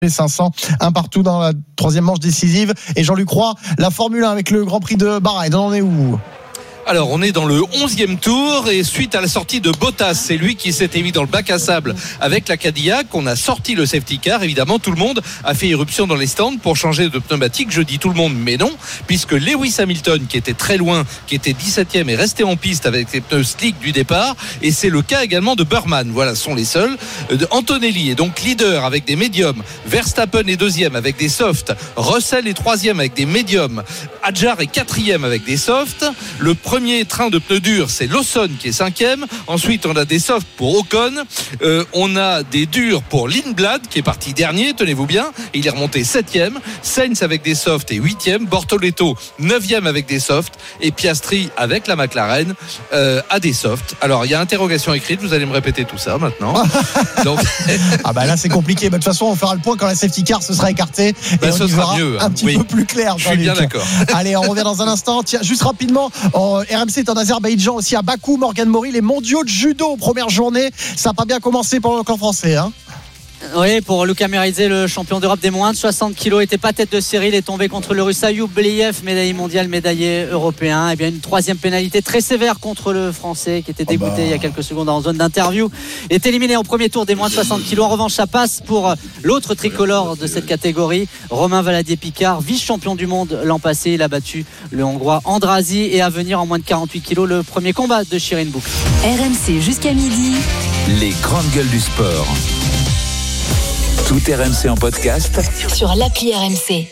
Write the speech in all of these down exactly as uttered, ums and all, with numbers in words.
les cinq cents, un partout dans la troisième manche décisive. Et Jean-Luc Roy, la Formule un avec le Grand Prix de Bahreïn, on en est où ? Alors on est dans le onzième tour et suite à la sortie de Bottas, c'est lui qui s'était mis dans le bac à sable avec la Cadillac. On a sorti le safety car, évidemment tout le monde a fait irruption dans les stands pour changer de pneumatique. Je dis tout le monde mais non, puisque Lewis Hamilton qui était très loin, qui était dix-septième, est resté en piste avec les pneus slick du départ, et c'est le cas également de Burman. Voilà, ce sont les seuls. Antonelli est donc leader avec des médiums, Verstappen est deuxième avec des softs, Russell est troisième avec des médiums, Hadjar est quatrième avec des softs. Le premier train de pneus durs, c'est Lawson qui est cinquième. Ensuite, on a des softs pour Ocon. Euh, on a des durs pour Lindblad qui est parti dernier, tenez-vous bien. Il est remonté septième. Sainz avec des softs est huitième. Bortoletto neuvième avec des softs. Et Piastri avec la McLaren euh, a des softs. Alors, il y a interrogation écrite. Vous allez me répéter tout ça maintenant. Donc... ah bah là, c'est compliqué. Bah, de toute façon, on fera le point quand la safety car se sera écartée. Bah, et on ce y sera verra mieux. Un petit oui. peu plus clair. Je suis bien d'accord. Allez, on revient dans un instant. Tiens, juste rapidement, en R M C est en Azerbaïdjan aussi à Bakou. Morgan Mori, les mondiaux de judo, première journée. Ça n'a pas bien commencé pour le camp français, hein. Oui, pour Luka Meridze, le champion d'Europe des moins de soixante kilos, était pas tête de série. Il est tombé contre le Russe Ayoub Believ, médaillé mondial, médaillé européen. Et bien une troisième pénalité très sévère contre le Français qui était dégoûté oh bah. il y a quelques secondes en zone d'interview. Il est éliminé au premier tour des moins de soixante kilos. En revanche, ça passe pour l'autre tricolore de cette catégorie, Romain Valadier-Picard, vice-champion du monde l'an passé. Il a battu le Hongrois Andrasi et à venir en moins de quarante-huit kilos le premier combat de Shirin Bouk. R M C jusqu'à midi. Les grandes gueules du sport. Tout R M C en podcast sur l'appli R M C.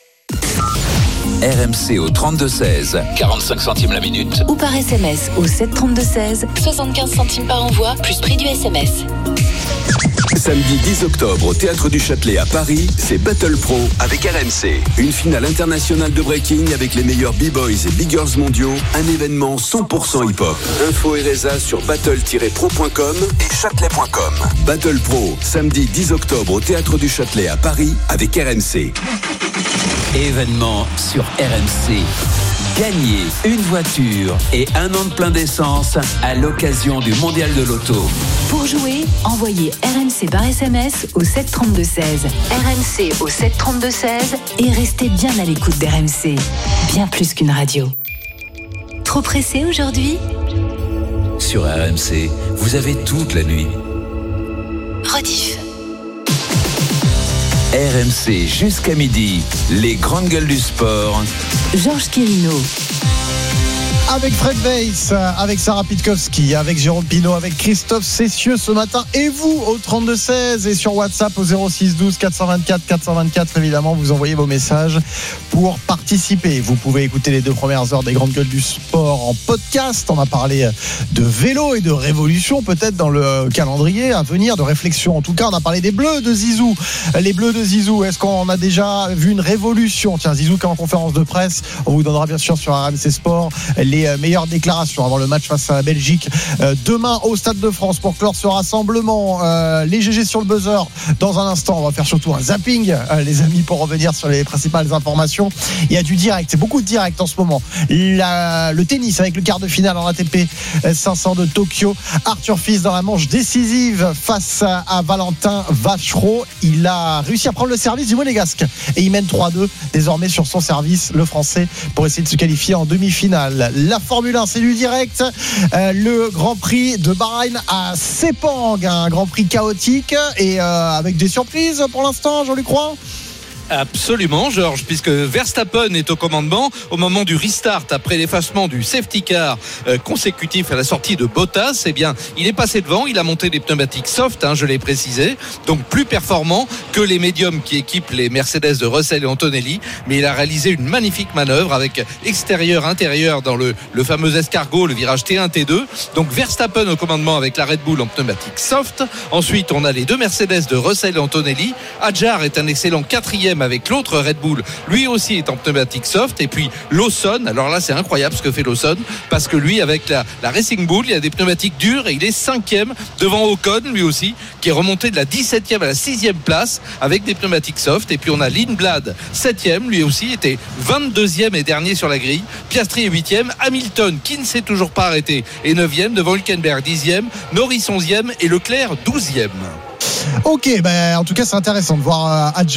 R M C au trente-deux seize, quarante-cinq centimes la minute. Ou par S M S au sept trente-deux seize, soixante-quinze centimes par envoi, plus prix du S M S. Samedi dix octobre au Théâtre du Châtelet à Paris, c'est Battle Pro avec R M C. Une finale internationale de breaking avec les meilleurs b-boys et b-girls mondiaux. Un événement cent pour cent hip-hop. Info et résa sur battle tiret pro point com et châtelet point com. Battle Pro, samedi dix octobre au Théâtre du Châtelet à Paris avec R M C. Événement sur R M C. Gagnez une voiture et un an de plein d'essence à l'occasion du Mondial de l'Auto. Pour jouer, envoyez R M C par S M S au sept trente-deux seize. R M C au sept trente-deux seize et restez bien à l'écoute d'R M C. Bien plus qu'une radio. Trop pressé aujourd'hui ? Sur R M C, vous avez toute la nuit. Rediff. R M C jusqu'à midi, les grandes gueules du sport. Georges Quirino. Avec Fred Weiss, avec Sarah Pitkowski, avec Jérôme Pinault, avec Christophe Cessieux ce matin. Et vous au trente-deux seize et sur WhatsApp au zéro six douze quatre cent vingt-quatre quatre cent vingt-quatre. Évidemment, vous envoyez vos messages pour participer. Vous pouvez écouter les deux premières heures des grandes gueules du sport en podcast. On a parlé de vélo et de révolution peut-être dans le calendrier à venir, de réflexion. En tout cas, on a parlé des Bleus de Zizou. Les Bleus de Zizou, est-ce qu'on a déjà vu une révolution ? Tiens, Zizou qui est en conférence de presse. On vous donnera bien sûr sur R M C Sport les meilleures déclarations avant le match face à la Belgique euh, demain au Stade de France pour clore ce rassemblement. Euh, les G G sur le buzzer dans un instant. On va faire surtout un zapping euh, les amis pour revenir sur les principales informations. Il y a du direct, c'est beaucoup de direct en ce moment. La, le tennis avec le quart de finale en A T P cinq cents de Tokyo. Arthur Fils dans la manche décisive face à, à Valentin Vachereau. Il a réussi à prendre le service du Monégasque et il mène trois deux désormais sur son service, le Français, pour essayer de se qualifier en demi-finale. La Formule un, c'est du direct. Euh, le Grand Prix de Bahreïn à Sepang, un Grand Prix chaotique et euh, avec des surprises pour l'instant, Jean-Luc Roy. Absolument, Georges, puisque Verstappen est au commandement au moment du restart après l'effacement du safety car euh, consécutif à la sortie de Bottas. Eh bien, il est passé devant, il a monté des pneumatiques soft, hein, je l'ai précisé, donc plus performant que les médiums qui équipent les Mercedes de Russell et Antonelli, mais il a réalisé une magnifique manœuvre avec extérieur-intérieur dans le, le fameux escargot, le virage T un T deux. Donc Verstappen au commandement avec la Red Bull en pneumatique soft. Ensuite, on a les deux Mercedes de Russell et Antonelli. Hadjar est un excellent quatrième avec l'autre Red Bull, lui aussi est en pneumatique soft. Et puis Lawson, alors là c'est incroyable ce que fait Lawson, parce que lui avec la, la Racing Bull il a des pneumatiques dures et il est cinquième devant Ocon lui aussi, qui est remonté de la dix-septième à la sixième place avec des pneumatiques soft. Et puis on a Lindblad septième, lui aussi était vingt-deuxième et dernier sur la grille. Piastri est huitième, Hamilton qui ne s'est toujours pas arrêté est neuvième devant Hülkenberg dixième, Norris onzième et Leclerc douzième. Ok, ben, en tout cas, c'est intéressant de voir euh,